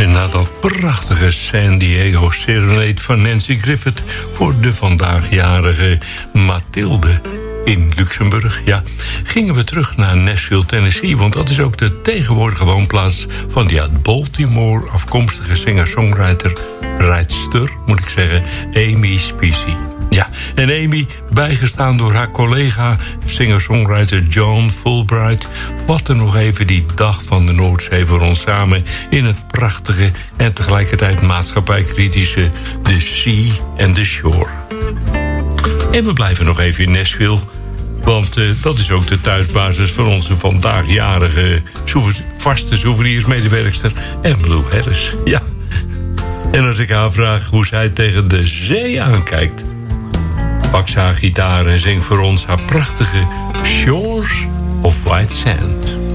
En na dat prachtige San Diego Serenade van Nancy Griffith voor de vandaagsjarige Mathilde in Luxemburg, ja, gingen we terug naar Nashville, Tennessee. Want dat is ook de tegenwoordige woonplaats van die uit Baltimore afkomstige singer-songwriter, moet ik zeggen, Amy Specy. Ja, en Amy, bijgestaan door haar collega singer-songwriter John Fulbright, vatte nog even die dag van de Noordzee voor ons samen in het prachtige en tegelijkertijd maatschappijkritische The Sea and the Shore. En we blijven nog even in Nashville, want dat is ook de thuisbasis van onze vandaagsjarige vaste souvenirsmedewerkster en Blue Harris. Ja. En als ik haar vraag hoe zij tegen de zee aankijkt, pak ze haar gitaar en zingt voor ons haar prachtige Shores of White Sand.